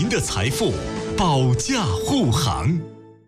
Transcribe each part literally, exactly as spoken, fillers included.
您的财富，保驾护航。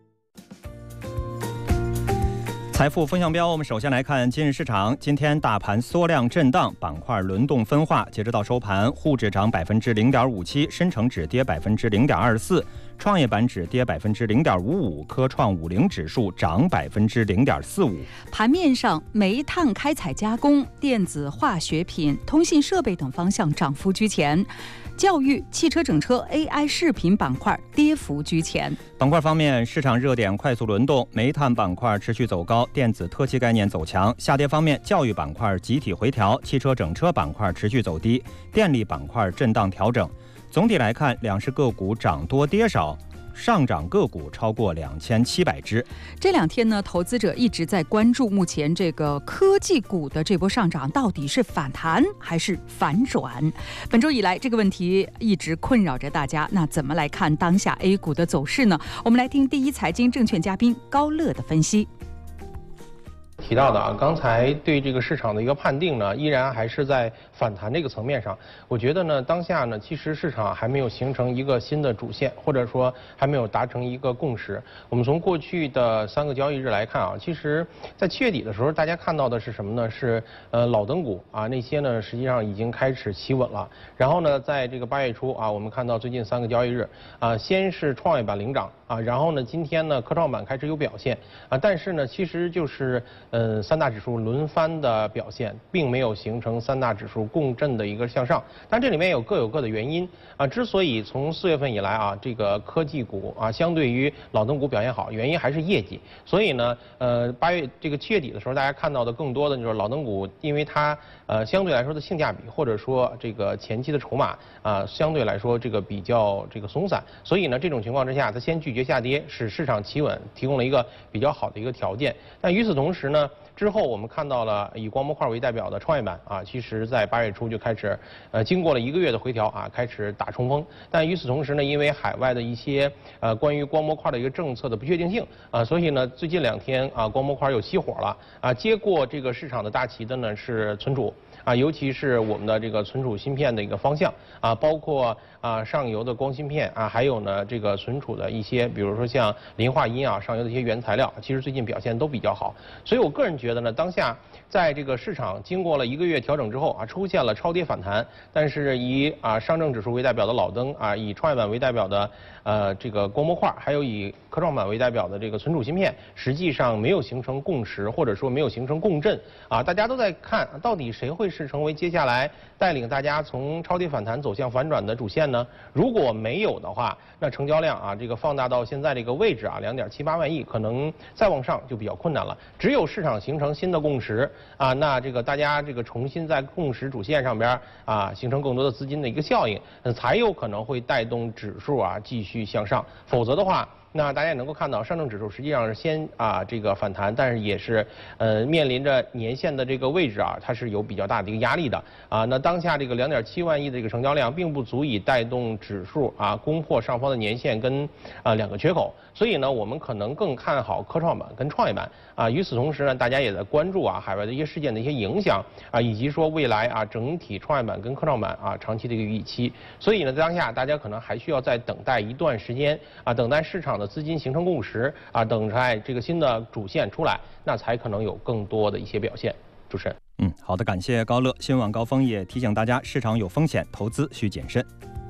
财富风向标，我们首先来看今日市场。今天大盘缩量震荡，板块轮动分化。截止到收盘，沪指涨百分之零点五七，深成指跌百分之零点二四，创业板指跌百分之零点五五，科创五零指数涨百分之零点四五。 盘面上，煤炭开采加工、电子化学品、通信设备等方向涨幅居前。教育、汽车整车、A I 视频板块跌幅居前。 板块方面，市场热点快速轮动，煤炭板块持续走高，电子特期概念走强。下跌方面，教育板块集体回调，汽车整车板块持续走低，电力板块震荡调整。总体来看，两市个股涨多跌少。上涨个股超过两千七百只。 这两天呢，投资者一直在关注目前这个科技股的这波上涨到底是反弹还是反转。本周以来，这个问题一直困扰着大家。那怎么来看当下 A 股的走势呢？我们来听第一财经证券嘉宾高乐的分析。 提到的啊，刚才对这个市场的一个判定呢，依然还是在反弹这个层面上。我觉得呢，当下呢，其实市场还没有形成一个新的主线，或者说还没有达成一个共识。我们从过去的三个交易日来看啊，其实在七月底的时候，大家看到的是什么呢？是呃老灯股啊，那些呢实际上已经开始企稳了。然后呢，在这个八月初啊，我们看到最近三个交易日啊，先是创业板领涨啊，然后呢，今天呢科创板开始有表现啊，但是呢，其实就是呃三大指数轮番的表现，并没有形成三大指数共振的一个向上。但这里面有各有各的原因啊。之所以从四月份以来啊，这个科技股啊相对于老灯股表现好，原因还是业绩。所以呢，呃八月这个七月底的时候，大家看到的更多的就是老灯股，因为它呃相对来说的性价比或者说这个前期的筹码啊相对来说这个比较这个松散，所以呢这种情况之下，它先拒绝下跌，使市场企稳提供了一个比较好的一个条件。但与此同时呢，之后我们看到了以光模块为代表的创业板啊，其实在八月初就开始，呃，经过了一个月的回调啊，开始打冲锋。但与此同时呢，因为海外的一些呃关于光模块的一个政策的不确定性啊，所以呢，最近两天啊，光模块又熄火了啊。接过这个市场的大旗的呢是存储啊，尤其是我们的这个存储芯片的一个方向啊，包括啊上游的光芯片啊，还有呢这个存储的一些，比如说像磷化铟啊，上游的一些原材料，其实最近表现都比较好。所以我个人觉得呢，当下在这个市场经过了一个月调整之后啊，出现了超跌反弹，但是以啊上证指数为代表的老灯啊，以创业板为代表的呃这个光模块，还有以科创板为代表的这个存储芯片，实际上没有形成共识，或者说没有形成共振啊，大家都在看到底谁会是成为接下来带领大家从超跌反弹走向反转的主线呢？如果没有的话，那成交量啊这个放大到现在这个位置啊两点七八万亿，可能再往上就比较困难了。只有市场形成新的共识啊，那这个大家这个重新在共识主线上边啊形成更多的资金的一个效应，才有可能会带动指数啊继续向上。否则的话，那大家也能够看到，上证指数实际上是先啊这个反弹，但是也是呃面临着年线的这个位置啊，它是有比较大的一个压力的啊。那当下这个两点七万亿的这个成交量，并不足以带动指数啊攻破上方的年线跟啊两个缺口，所以呢，我们可能更看好科创板跟创业板啊。与此同时呢，大家也在关注啊海外的一些事件的一些影响啊，以及说未来啊整体创业板跟科创板啊长期的一个预期。所以呢，在当下大家可能还需要再等待一段时间啊，等待市场的资金形成共识啊，等待这个新的主线出来，那才可能有更多的一些表现。主持人， 嗯，好的，感谢高乐。新闻晚高峰也提醒大家，市场有风险，投资需谨慎。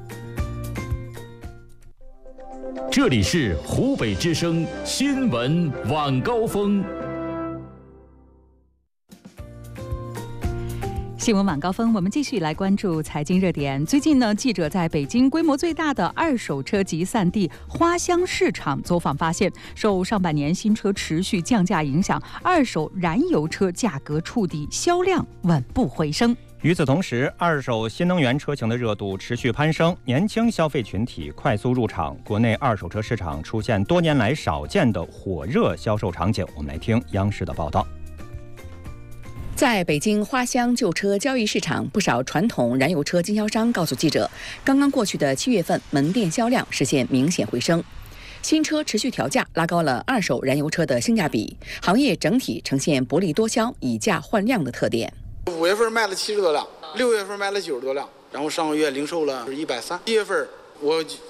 这里是湖北之声新闻晚高峰。 新闻晚高峰，我们继续来关注财经热点。最近呢，记者在北京规模最大的二手车集散地花乡市场走访发现，受上半年新车持续降价影响，二手燃油车价格触底，销量稳步回升。 与此同时，二手新能源车型的热度持续攀升，年轻消费群体快速入场，国内二手车市场出现多年来少见的火热销售场景。我们来听央视的报道。 在北京花乡旧车交易市场，不少传统燃油车经销商告诉记者，刚刚过去的七月份门店销量实现明显回升。新车持续调价，拉高了二手燃油车的性价比，行业整体呈现薄利多销、以价换量的特点。 五月份卖了七十多辆，六月份卖了九十多辆，然后上个月零售了一百三，七月份我